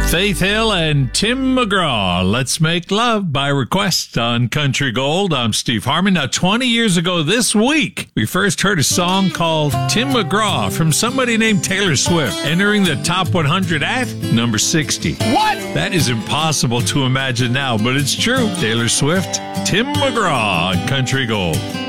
Faith Hill and Tim McGraw, Let's Make Love by request on Country Gold. I'm Steve Harmon. Now, 20 years ago this week, we first heard a song called Tim McGraw from somebody named Taylor Swift, entering the top 100 at number 60. What? That is impossible to imagine now, but it's true. Taylor Swift, Tim McGraw on Country Gold.